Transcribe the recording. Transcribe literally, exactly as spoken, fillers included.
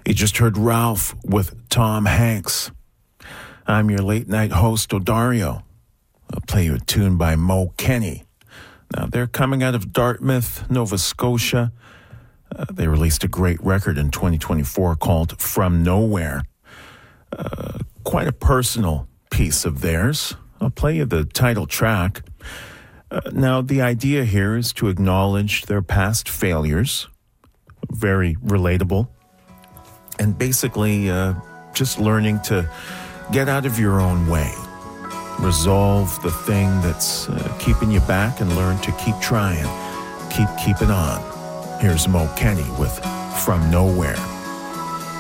You just heard Ralph with Tom Hanks. I'm your late night host, Odario. I'll play you a tune by Mo Kenny. Now, they're coming out of Dartmouth, Nova Scotia. Uh, they released a great record in twenty twenty-four called From Nowhere. Uh, quite a personal piece of theirs. I'll play you the title track. Uh, now, the idea here is to acknowledge their past failures. Very relatable. And basically, uh, just learning to get out of your own way. Resolve the thing that's uh, keeping you back and learn to keep trying. Keep keeping on. Here's Mo Kenny with From Nowhere.